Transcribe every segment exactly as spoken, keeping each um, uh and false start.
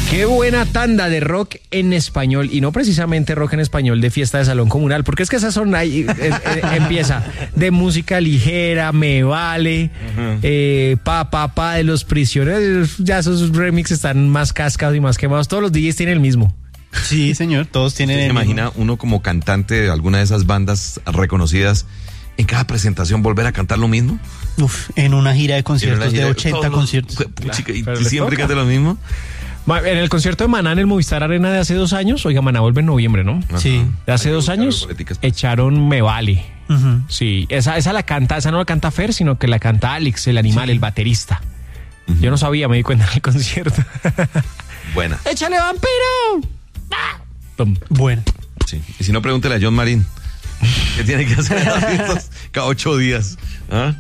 Qué buena tanda de rock en español, y no precisamente rock en español de fiesta de salón comunal, porque es que esas son ahí, eh, eh, empieza de música ligera, Me Vale, uh-huh. eh, pa, pa, pa de Los Prisioneros, ya esos remixes están más cascados y más quemados, todos los D Js tienen el mismo. Sí, señor, todos tienen el mismo. ¿Se imagina uno como cantante de alguna de esas bandas reconocidas en cada presentación volver a cantar lo mismo? Uf, en una gira de conciertos gira de ochenta de conciertos. Los, puchica, claro, y siempre canta lo mismo. En el concierto de Maná en el Movistar Arena de hace dos años, oiga, Maná vuelve en noviembre, ¿no? Sí. De hace dos años echaron Me Vale. Uh-huh. Sí, esa, esa la canta, esa no la canta Fer, sino que la canta Alex, el animal, sí. el baterista. Uh-huh. Yo no sabía, me di cuenta en el concierto. Buena. ¡Échale, vampiro! ¡Ah! Buena. Sí. Y si no, pregúntele a John Marín. ¿Qué tiene que hacer cada ocho días? ¿Ah?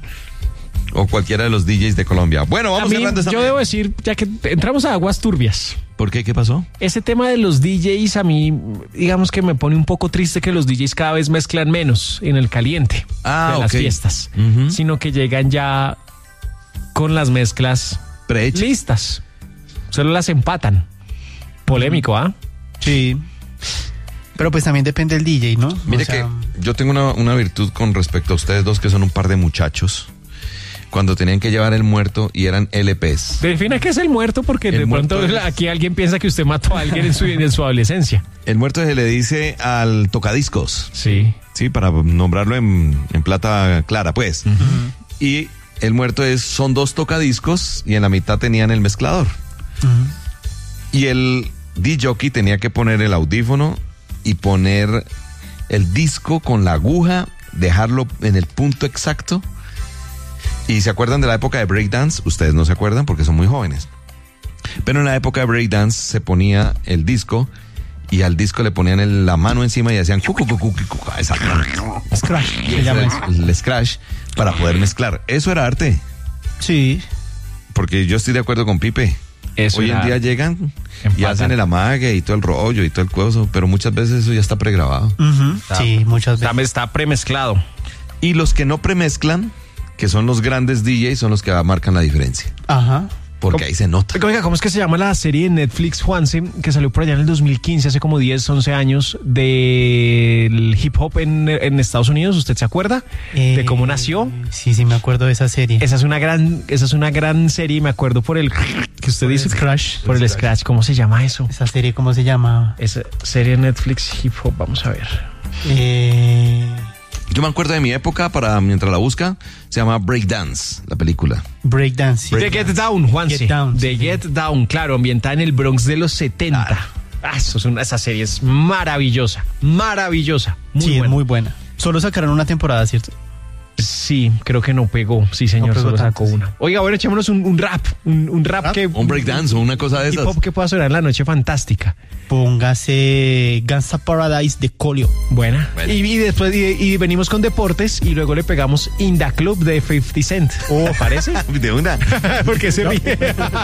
O cualquiera de los D Js de Colombia. Bueno, vamos a mí, cerrando esta. Yo debo decir, ya que entramos a aguas turbias. ¿Por qué? ¿Qué pasó? Ese tema de los D Js a mí, digamos que me pone un poco triste que los D Js cada vez mezclan menos en el caliente ah, de las okay. fiestas, uh-huh. sino que llegan ya con las mezclas Pre-hecha. listas. Solo las empatan. Polémico, ¿ah? ¿eh? Sí. Pero pues también depende del D J, ¿no? Mire o sea... que yo tengo una, una virtud con respecto a ustedes dos, que son un par de muchachos. Cuando tenían que llevar el muerto y eran L Ps. Defina qué es el muerto, porque el de pronto es... aquí alguien piensa que usted mató a alguien en su, en su adolescencia. El muerto se le dice al tocadiscos. Sí. Sí, para nombrarlo en, en plata clara, pues. Uh-huh. Y el muerto es, son dos tocadiscos y en la mitad tenían el mezclador. Uh-huh. Y el D J tenía que poner el audífono y poner el disco con la aguja, dejarlo en el punto exacto. ¿Y se acuerdan de la época de breakdance? Ustedes no se acuerdan porque son muy jóvenes. Pero en la época de breakdance se ponía el disco y al disco le ponían el, la mano encima y hacían cu, cu, cu, cu, cu, cu, esa, scratch, se llama el, el scratch para poder mezclar. Eso era arte. Sí. Porque yo estoy de acuerdo con Pipe. Eso Hoy en día llegan empatan. y hacen el amague y todo el rollo y todo el coso, pero muchas veces eso ya está pregrabado. Uh-huh. Sí, muchas veces. Está, está premezclado. Y los que no premezclan, que son los grandes D Js, son los que marcan la diferencia. Ajá. Porque ahí se nota. Oiga, ¿cómo es que se llama la serie de Netflix, Juanse, que salió por allá en el dos mil quince, hace como diez, once años, del hip hop en, en Estados Unidos? ¿Usted se acuerda eh, de cómo nació? Sí, sí, me acuerdo de esa serie. Esa es una gran, esa es una gran serie, me acuerdo por el que usted por dice. El scratch. Por el scratch. scratch. ¿Cómo se llama eso? Esa serie, ¿cómo se llama? Esa serie de Netflix hip hop, vamos a ver. Eh... Yo me acuerdo de mi época, para mientras la busca, se llama Breakdance, la película. Breakdance. Sí. The Get Down, Juanse. Get Down, The sí. Get Down, claro, ambientada en el Bronx de los setenta. Claro. Ah, eso es una, esa serie es maravillosa, maravillosa. Muy sí, buena. es muy buena. Solo sacaron una temporada, ¿cierto? Sí, creo que no pegó. Sí, señor, no pegó solo tanto, sacó sí. una. Oiga, bueno, echémonos un, un rap. Un, un rap, ¿Rap? que... Un breakdance o una cosa de hip esas. hop que pueda sonar en la noche fantástica. Póngase Gangsta Paradise de Colio. Buena. Bueno. Y, y después y, y venimos con deportes y luego le pegamos In Da Club de fifty Cent. ¿Oh, parece? De una. Porque se ríe.